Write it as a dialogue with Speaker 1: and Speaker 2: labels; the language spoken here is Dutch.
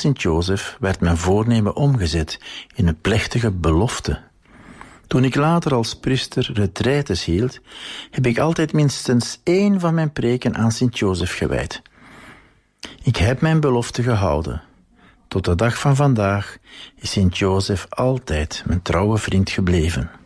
Speaker 1: Sint-Jozef werd mijn voornemen omgezet in een plechtige belofte. Toen ik later als priester retraites hield, heb ik altijd minstens 1 van mijn preken aan Sint-Jozef gewijd. Ik heb mijn belofte gehouden. Tot de dag van vandaag is Sint-Jozef altijd mijn trouwe vriend gebleven.